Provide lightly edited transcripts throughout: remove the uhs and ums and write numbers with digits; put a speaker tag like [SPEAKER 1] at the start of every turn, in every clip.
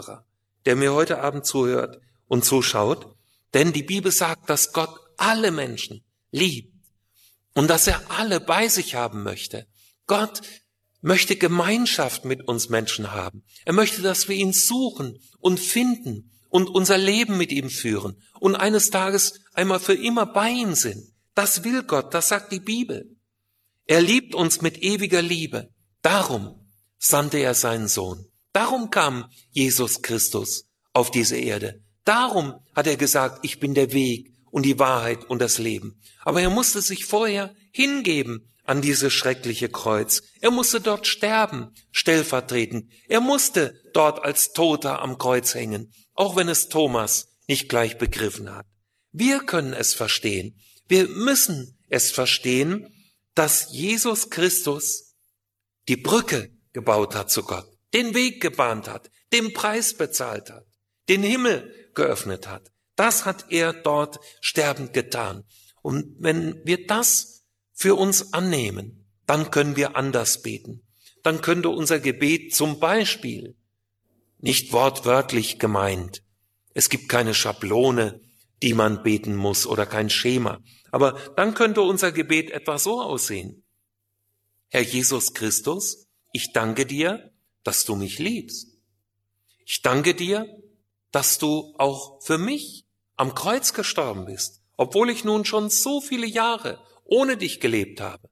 [SPEAKER 1] Zuhörer, der mir heute Abend zuhört und zuschaut, denn die Bibel sagt, dass Gott alle Menschen liebt und dass er alle bei sich haben möchte. Gott möchte Gemeinschaft mit uns Menschen haben. Er möchte, dass wir ihn suchen und finden und unser Leben mit ihm führen und eines Tages einmal für immer bei ihm sind. Das will Gott, das sagt die Bibel. Er liebt uns mit ewiger Liebe. Darum sandte er seinen Sohn. Darum kam Jesus Christus auf diese Erde. Darum hat er gesagt, ich bin der Weg und die Wahrheit und das Leben. Aber er musste sich vorher hingeben an dieses schreckliche Kreuz. Er musste dort sterben, stellvertretend. Er musste dort als Toter am Kreuz hängen, auch wenn es Thomas nicht gleich begriffen hat. Wir können es verstehen. Wir müssen es verstehen, dass Jesus Christus die Brücke gebaut hat zu Gott, den Weg gebahnt hat, den Preis bezahlt hat, den Himmel geöffnet hat. Das hat er dort sterbend getan. Und wenn wir das für uns annehmen, dann können wir anders beten. Dann könnte unser Gebet zum Beispiel, nicht wortwörtlich gemeint, es gibt keine Schablone, die man beten muss oder kein Schema, aber dann könnte unser Gebet etwa so aussehen. Herr Jesus Christus, ich danke dir, dass du mich liebst. Ich danke dir, dass du auch für mich am Kreuz gestorben bist, obwohl ich nun schon so viele Jahre ohne dich gelebt habe.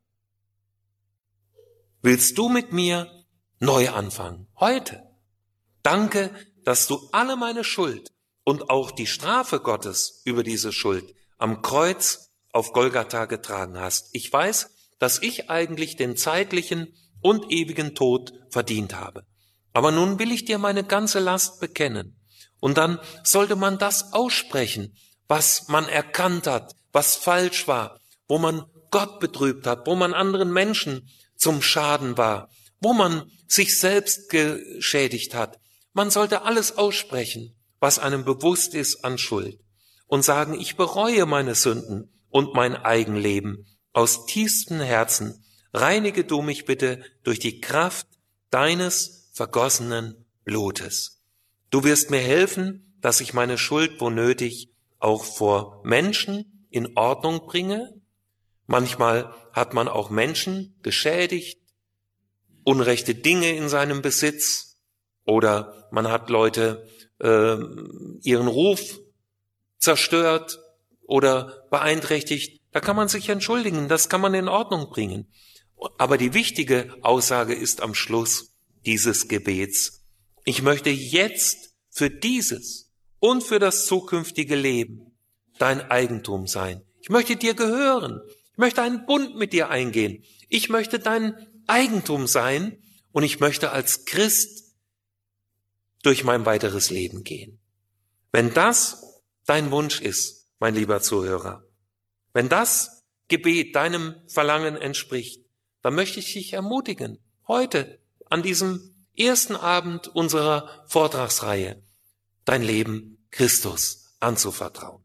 [SPEAKER 1] Willst du mit mir neu anfangen, heute? Danke, dass du alle meine Schuld und auch die Strafe Gottes über diese Schuld am Kreuz auf Golgatha getragen hast. Ich weiß, dass ich eigentlich den zeitlichen und ewigen Tod verdient habe. Aber nun will ich dir meine ganze Last bekennen. Und dann sollte man das aussprechen, was man erkannt hat, was falsch war, wo man Gott betrübt hat, wo man anderen Menschen zum Schaden war, wo man sich selbst geschädigt hat. Man sollte alles aussprechen, was einem bewusst ist an Schuld und sagen, ich bereue meine Sünden und mein Eigenleben aus tiefstem Herzen. Reinige du mich bitte durch die Kraft deines vergossenen Blutes. Du wirst mir helfen, dass ich meine Schuld, wo nötig, auch vor Menschen in Ordnung bringe. Manchmal hat man auch Menschen geschädigt, unrechte Dinge in seinem Besitz oder man hat Leute ihren Ruf zerstört oder beeinträchtigt. Da kann man sich entschuldigen, das kann man in Ordnung bringen. Aber die wichtige Aussage ist am Schluss dieses Gebets. Ich möchte jetzt für dieses und für das zukünftige Leben dein Eigentum sein. Ich möchte dir gehören. Ich möchte einen Bund mit dir eingehen. Ich möchte dein Eigentum sein und ich möchte als Christ durch mein weiteres Leben gehen. Wenn das dein Wunsch ist, mein lieber Zuhörer, wenn das Gebet deinem Verlangen entspricht, dann möchte ich dich ermutigen, heute an diesem ersten Abend unserer Vortragsreihe dein Leben Christus anzuvertrauen.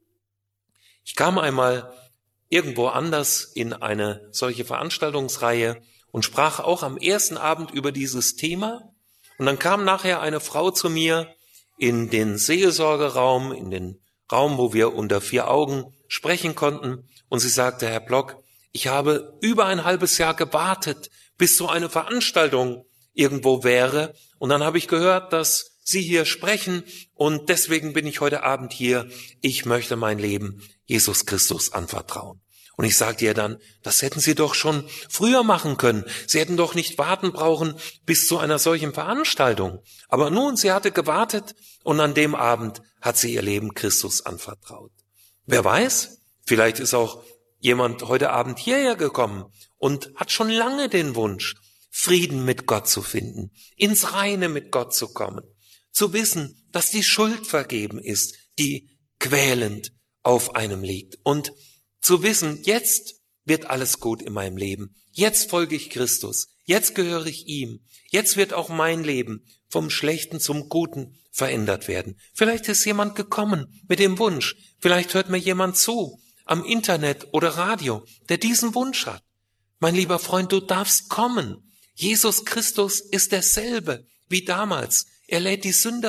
[SPEAKER 1] Ich kam einmal irgendwo anders in eine solche Veranstaltungsreihe und sprach auch am ersten Abend über dieses Thema. Und dann kam nachher eine Frau zu mir in den Seelsorgeraum, in den Raum, wo wir unter 4 Augen sprechen konnten. Und sie sagte, Herr Block, ich habe über ein halbes Jahr gewartet, bis so eine Veranstaltung irgendwo wäre. Und dann habe ich gehört, dass Sie hier sprechen und deswegen bin ich heute Abend hier. Ich möchte mein Leben Jesus Christus anvertrauen. Und ich sagte ihr dann, das hätten Sie doch schon früher machen können. Sie hätten doch nicht warten brauchen bis zu einer solchen Veranstaltung. Aber nun, sie hatte gewartet und an dem Abend hat sie ihr Leben Christus anvertraut. Wer weiß, vielleicht ist auch jemand heute Abend hierher gekommen und hat schon lange den Wunsch, Frieden mit Gott zu finden, ins Reine mit Gott zu kommen, zu wissen, dass die Schuld vergeben ist, die quälend auf einem liegt und zu wissen, jetzt wird alles gut in meinem Leben, jetzt folge ich Christus, jetzt gehöre ich ihm, jetzt wird auch mein Leben vom Schlechten zum Guten verändert werden. Vielleicht ist jemand gekommen mit dem Wunsch, vielleicht hört mir jemand zu, am Internet oder Radio, der diesen Wunsch hat. Mein lieber Freund, du darfst kommen. Jesus Christus ist derselbe wie damals. Er lädt die Sünder